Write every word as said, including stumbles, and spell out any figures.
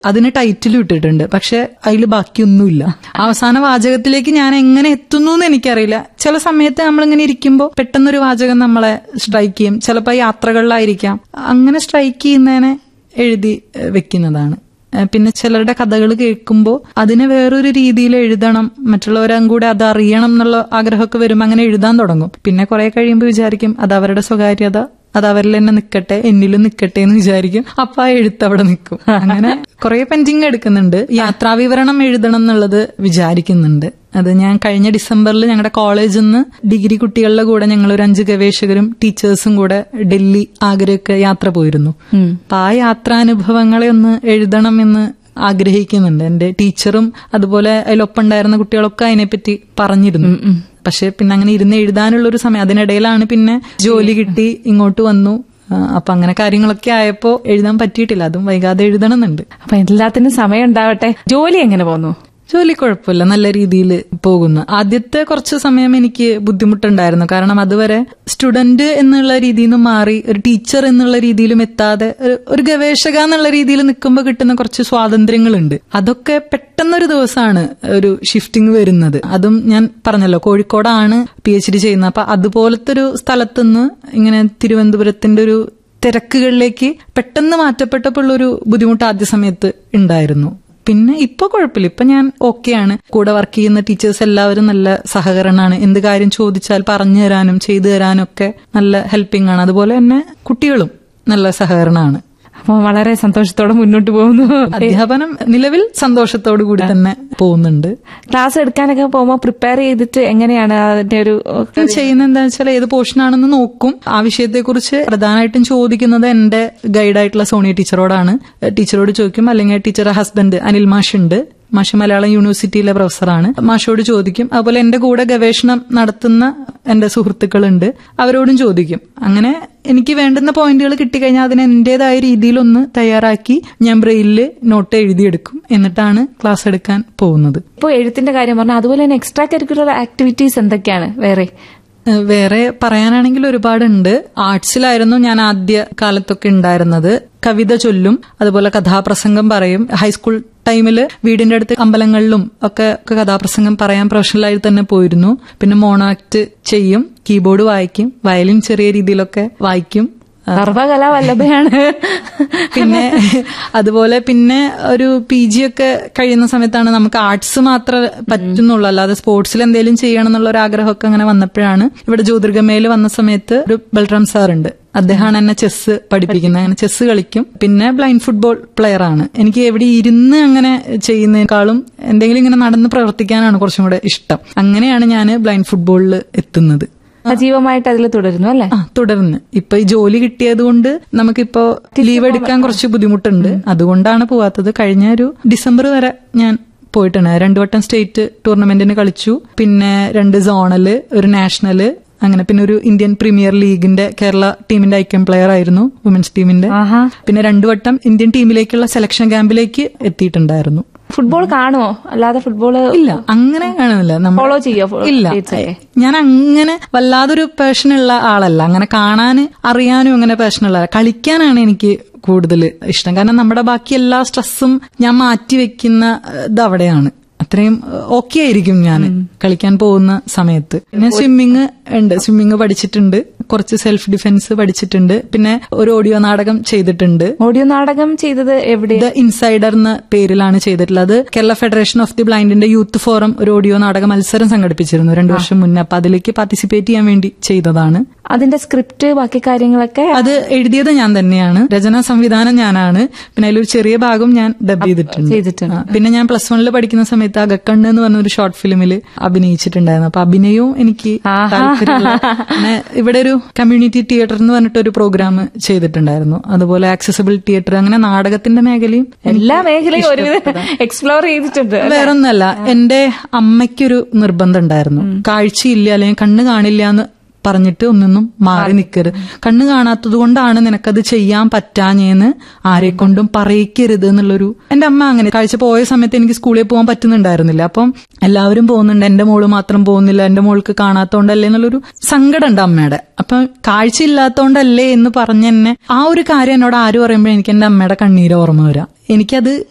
അതിന് ടൈറ്റിൽ ഇട്ടിട്ടുണ്ട്, പക്ഷെ അതിൽ ബാക്കിയൊന്നുമില്ല. അവസാന വാചകത്തിലേക്ക് ഞാൻ എങ്ങനെ എത്തുന്നു എന്ന് എനിക്കറിയില്ല. ചില സമയത്ത് നമ്മളിങ്ങനെ ഇരിക്കുമ്പോൾ പെട്ടെന്നൊരു വാചകം നമ്മളെ സ്ട്രൈക്ക് ചെയ്യും. ചിലപ്പോൾ യാത്രകളിലായിരിക്കാം. അങ്ങനെ സ്ട്രൈക്ക് ചെയ്യുന്നതിനെ എഴുതി വെക്കുന്നതാണ്. പിന്നെ ചിലരുടെ കഥകൾ കേൾക്കുമ്പോൾ അതിനെ വേറൊരു രീതിയിൽ എഴുതണം, മറ്റുള്ളവരും കൂടെ അത് അറിയണം എന്നുള്ള ആഗ്രഹമൊക്കെ വരുമ്പോൾ അങ്ങനെ എഴുതാൻ തുടങ്ങും. പിന്നെ കുറെ കഴിയുമ്പോൾ വിചാരിക്കും അത് അവരുടെ സ്വകാര്യത, അത് അവരിൽ തന്നെ നിക്കട്ടെ, എന്നിലും നിക്കട്ടെ എന്ന് വിചാരിക്കും. അപ്പൊ ആ എഴുത്ത് അവിടെ നിൽക്കും. അങ്ങനെ കുറെ പെൻഡിങ് എടുക്കുന്നുണ്ട്. യാത്രാവിവരണം എഴുതണം എന്നുള്ളത് വിചാരിക്കുന്നുണ്ട്. അത് ഞാൻ കഴിഞ്ഞ ഡിസംബറിൽ ഞങ്ങളുടെ കോളേജിൽ നിന്ന് ഡിഗ്രി കുട്ടികളുടെ കൂടെ ഞങ്ങൾ ഒരു അഞ്ച് ഗവേഷകരും ടീച്ചേഴ്സും കൂടെ ഡൽഹി, ആഗ്രയൊക്കെ യാത്ര പോയിരുന്നു. അപ്പൊ ആ യാത്രാനുഭവങ്ങളെ ഒന്ന് എഴുതണം എന്ന് ആഗ്രഹിക്കുന്നുണ്ട്. എന്റെ ടീച്ചറും അതുപോലെ അതിലൊപ്പം ഉണ്ടായിരുന്ന കുട്ടികളൊക്കെ അതിനെപ്പറ്റി പറഞ്ഞിരുന്നു. പക്ഷെ പിന്നെ അങ്ങനെ ഇരുന്ന് എഴുതാനുള്ള ഒരു സമയം, അതിനിടയിലാണ് പിന്നെ ജോലി കിട്ടി ഇങ്ങോട്ട് വന്നു. അപ്പൊ അങ്ങനെ കാര്യങ്ങളൊക്കെ ആയപ്പോ എഴുതാൻ പറ്റിയിട്ടില്ല. അതും വൈകാതെ എഴുതണമെന്നുണ്ട്. അപ്പൊ എല്ലാത്തിനും സമയം ഉണ്ടാവട്ടെ. ജോലി എങ്ങനെ പോന്നു? ജോലി കുഴപ്പമില്ല, നല്ല രീതിയിൽ പോകുന്നു. ആദ്യത്തെ കുറച്ച് സമയം എനിക്ക് ബുദ്ധിമുട്ടുണ്ടായിരുന്നു. കാരണം അതുവരെ സ്റ്റുഡന്റ് എന്നുള്ള രീതിയിൽ നിന്ന് മാറി ഒരു ടീച്ചർ എന്നുള്ള രീതിയിലും എത്താതെ ഒരു ഗവേഷക എന്നുള്ള രീതിയിൽ നിൽക്കുമ്പോൾ കിട്ടുന്ന കുറച്ച് സ്വാതന്ത്ര്യങ്ങളുണ്ട്. അതൊക്കെ പെട്ടെന്നൊരു ദിവസമാണ് ഒരു ഷിഫ്റ്റിംഗ് വരുന്നത്. അതും ഞാൻ പറഞ്ഞല്ലോ കോഴിക്കോടാണ് പി എച്ച് ഡി ചെയ്യുന്നത്. അപ്പൊ അതുപോലത്തെ ഒരു സ്ഥലത്തുനിന്ന് ഇങ്ങനെ തിരുവനന്തപുരത്തിന്റെ ഒരു തിരക്കുകളിലേക്ക് പെട്ടെന്ന് മാറ്റപ്പെട്ടപ്പോൾ ഒരു ബുദ്ധിമുട്ട് ആദ്യ സമയത്ത് ഉണ്ടായിരുന്നു. പിന്നെ ഇപ്പൊ കുഴപ്പമില്ല, ഇപ്പൊ ഞാൻ ഓക്കെയാണ്. കൂടെ വർക്ക് ചെയ്യുന്ന ടീച്ചേഴ്സ് എല്ലാവരും നല്ല സഹകരണമാണ്. എന്ത് കാര്യം ചോദിച്ചാൽ പറഞ്ഞു തരാനും ചെയ്തു തരാനും ഒക്കെ നല്ല ഹെൽപ്പിംഗ് ആണ്. അതുപോലെ തന്നെ കുട്ടികളും നല്ല സഹകരണമാണ്. അപ്പൊ വളരെ സന്തോഷത്തോടെ മുന്നോട്ട് പോകുന്നു. അധ്യാപനം നിലവിൽ സന്തോഷത്തോടു കൂടി തന്നെ പോകുന്നുണ്ട്. ക്ലാസ് എടുക്കാനൊക്കെ പോകുമ്പോൾ പ്രിപ്പയർ ചെയ്തിട്ട് എങ്ങനെയാണ് അതിന്റെ ഒരു ചെയ്യുന്നത്? എന്താ വെച്ചാൽ ഏത് പോർഷനാണെന്ന് നോക്കും. ആ വിഷയത്തെക്കുറിച്ച് പ്രധാനമായിട്ടും ചോദിക്കുന്നത് എന്റെ ഗൈഡായിട്ടുള്ള സോണിയ ടീച്ചറോടാണ്. ടീച്ചറോട് ചോദിക്കും, അല്ലെങ്കിൽ ടീച്ചറുടെ ഹസ്ബൻഡ് അനിൽ മാഷുണ്ട്. മാഷ് മലയാളം യൂണിവേഴ്സിറ്റിയിലെ പ്രൊഫസറാണ്. മാഷോട് ചോദിക്കും. അതുപോലെ എന്റെ കൂടെ ഗവേഷണം നടത്തുന്ന എന്റെ സുഹൃത്തുക്കളുണ്ട്, അവരോടും ചോദിക്കും. അങ്ങനെ എനിക്ക് വേണ്ടുന്ന പോയിന്റുകൾ കിട്ടിക്കഴിഞ്ഞാൽ അതിന് എന്റേതായ രീതിയിലൊന്ന് തയ്യാറാക്കി ഞാൻ ബ്രെയിലില് നോട്ട് എഴുതിയെടുക്കും. എന്നിട്ടാണ് ക്ലാസ് എടുക്കാൻ പോകുന്നത്. ഇപ്പോൾ എഴുത്തിന്റെ കാര്യം പറഞ്ഞാൽ അതുപോലെ തന്നെ എക്സ്ട്രാ കരിക്കുലർ ആക്ടിവിറ്റീസ് എന്തൊക്കെയാണ് വേറെ? വേറെ പറയാനാണെങ്കിൽ ഒരുപാടുണ്ട്. ആർട്സിലായിരുന്നു ഞാൻ ആദ്യ കാലത്തൊക്കെ ഉണ്ടായിരുന്നത്. കവിത ചൊല്ലും, അതുപോലെ കഥാപ്രസംഗം പറയും. ഹൈസ്കൂൾ ടൈമില് വീടിന്റെ അടുത്ത് അമ്പലങ്ങളിലും ഒക്കെ കഥാപ്രസംഗം പറയാൻ പ്രൊഫഷണലായി തന്നെ പോയിരുന്നു. പിന്നെ മോണോ ആക്ട് ചെയ്യും, കീബോർഡ് വായിക്കും, വയലിൻ ചെറിയ രീതിയിലൊക്കെ വായിക്കും. സർവകലാവല്ലഭയാണ്. പിന്നെ അതുപോലെ പിന്നെ ഒരു പി ജി ഒക്കെ കഴിയുന്ന സമയത്താണ് നമുക്ക് ആർട്സ് മാത്രമേ പറ്റുന്നുള്ളൂ, അല്ലാതെ സ്പോർട്സിൽ എന്തെങ്കിലും ചെയ്യണം എന്നുള്ള ഒരു ആഗ്രഹമൊക്കെ അങ്ങനെ വന്നപ്പോഴാണ് ഇവിടെ ജ്യോതിർഗമയിൽ വന്ന സമയത്ത് ഒരു ബൽറാം സാറുണ്ട്, അദ്ദേഹമാണ് എന്നെ ചെസ് പഠിപ്പിക്കുന്നത്. അങ്ങനെ ചെസ് കളിക്കും. പിന്നെ ബ്ലൈൻഡ് ഫുട്ബോൾ പ്ലെയർ ആണ്. എനിക്ക് എവിടെ ഇരുന്ന് അങ്ങനെ ചെയ്യുന്നതിനേക്കാളും എന്തെങ്കിലും ഇങ്ങനെ നടന്ന് പ്രവർത്തിക്കാനാണ് കുറച്ചും കൂടെ ഇഷ്ടം. അങ്ങനെയാണ് ഞാൻ ബ്ലൈൻഡ് ഫുട്ബോളിൽ എത്തുന്നത്. സജീവമായിട്ട് അതിൽ തുടരുന്നു അല്ലേ? ആ, തുടർന്ന് ഇപ്പൊ ഈ ജോലി കിട്ടിയത് കൊണ്ട് നമുക്കിപ്പോ ലീവ് എടുക്കാൻ കുറച്ച് ബുദ്ധിമുട്ടുണ്ട്. അതുകൊണ്ടാണ് പോവാത്തത്. കഴിഞ്ഞ ഒരു ഡിസംബർ വരെ ഞാൻ പോയിട്ടുണ്ട്. രണ്ടു വട്ടം സ്റ്റേറ്റ് ടൂർണമെന്റിന് കളിച്ചു. പിന്നെ രണ്ട് സോണല്, ഒരു നാഷണല്, അങ്ങനെ പിന്നെ ഒരു ഇന്ത്യൻ പ്രീമിയർ ലീഗിന്റെ കേരള ടീമിന്റെ ഐക്കൺ പ്ലെയർ ആയിരുന്നു, വുമൻസ് ടീമിന്റെ. പിന്നെ രണ്ടു വട്ടം ഇന്ത്യൻ ടീമിലേക്കുള്ള സെലക്ഷൻ ക്യാമ്പിലേക്ക് എത്തിയിട്ടുണ്ടായിരുന്നു. ഫുട്ബോൾ കാണുമോ? അല്ലാതെ ഫുട്ബോൾ ഇല്ല, അങ്ങനെ കാണുന്നില്ല. ഫോളോ ചെയ്യോ? ഇല്ല, ഞാൻ അങ്ങനെ വല്ലാതൊരു പാഷനുള്ള ആളല്ല. അങ്ങനെ കാണാനും അറിയാനും അങ്ങനെ പാഷനുള്ള, കളിക്കാനാണ് എനിക്ക് കൂടുതൽ ഇഷ്ടം. കാരണം നമ്മുടെ ബാക്കി എല്ലാ സ്ട്രെസ്സും ഞാൻ മാറ്റി വെക്കുന്ന ഇത് അവിടെയാണ്. അത്രയും ഓക്കെ ആയിരിക്കും ഞാൻ കളിക്കാൻ പോകുന്ന സമയത്ത്. പിന്നെ സ്വിമ്മിങ് ഉണ്ട്, സ്വിമ്മിങ് പഠിച്ചിട്ടുണ്ട്. കുറച്ച് സെൽഫ് ഡിഫെൻസ് പഠിച്ചിട്ടുണ്ട്. പിന്നെ ഒരു ഓഡിയോ നാടകം ചെയ്തിട്ടുണ്ട്. ഓഡിയോ നാടകം ചെയ്തത് എവിടെ? ദ ഇൻസൈഡർ എന്ന പേരിലാണ് ചെയ്തിട്ടുള്ളത്. Kerala federation of the ബ്ലൈൻഡിന്റെ youth forum ഒരു ഓഡിയോ നാടക മത്സരം സംഘടിപ്പിച്ചിരുന്നു രണ്ടു വർഷം മുന്നേ. അപ്പൊ അതിലേക്ക് പാർട്ടിസിപ്പേറ്റ് ചെയ്യാൻ വേണ്ടി ചെയ്തതാണ്. അതിന്റെ സ്ക്രിപ്റ്റ് ബാക്കി കാര്യങ്ങളൊക്കെ അത് എഴുതിയത് ഞാൻ തന്നെയാണ്. രചനാ സംവിധാനം ഞാനാണ്. പിന്നെ അതിലൊരു ചെറിയ ഭാഗം ഞാൻ ഡബ് ചെയ്തിട്ടുണ്ട്. പിന്നെ ഞാൻ പ്ലസ് വണ്ണിൽ പഠിക്കുന്ന സമയത്ത് അകക്കണ്ണ് എന്ന് പറഞ്ഞ ഒരു ഷോർട്ട് ഫിലിമിൽ അഭിനയിച്ചിട്ടുണ്ടായിരുന്നു. അപ്പൊ അഭിനയവും എനിക്ക് താല്പര്യമുള്ള. പിന്നെ ഇവിടെ ഒരു കമ്മ്യൂണിറ്റി തിയേറ്റർ എന്ന് പറഞ്ഞിട്ട് ഒരു പ്രോഗ്രാം ചെയ്തിട്ടുണ്ടായിരുന്നു. അതുപോലെ ആക്സസിബിൾ തിയേറ്റർ, അങ്ങനെ നാടകത്തിന്റെ മേഖലയും എല്ലാ മേഖലയും ഒരുവിധം എക്സ്പ്ലോർ ചെയ്തിട്ടുണ്ട്. വേറൊന്നല്ല, എന്റെ അമ്മയ്ക്കൊരു നിർബന്ധം ഉണ്ടായിരുന്നു, കാഴ്ചയില്ല അല്ലെങ്കിൽ കണ്ണ് കാണില്ല എന്ന് പറഞ്ഞിട്ട് ഒന്നൊന്നും മാറി നിൽക്കരുത്. കണ്ണ് കാണാത്തത് കൊണ്ടാണ് നിനക്കത് ചെയ്യാൻ പറ്റാഞ്ഞെന്ന് ആരെക്കൊണ്ടും പറയിക്കരുത് എന്നുള്ളൊരു. എന്റെ അമ്മ അങ്ങനെ കാഴ്ച പോയ സമയത്ത് എനിക്ക് സ്കൂളിൽ പോകാൻ പറ്റുന്നുണ്ടായിരുന്നില്ല. അപ്പം എല്ലാവരും പോകുന്നുണ്ട്, എന്റെ മോള് മാത്രം പോകുന്നില്ല, എന്റെ മോൾക്ക് കാണാത്തോണ്ടല്ലേ എന്നുള്ളൊരു സങ്കടം ഉണ്ട് അമ്മയുടെ. അപ്പൊ കാഴ്ചയില്ലാത്തോണ്ടല്ലേ എന്ന് പറഞ്ഞെന്നെ ആ ഒരു കാര്യം എന്നോട് ആര് പറയുമ്പോഴേ എനിക്ക് എന്റെ അമ്മയുടെ കണ്ണീര് ഓർമ്മ വരാം. എനിക്കത്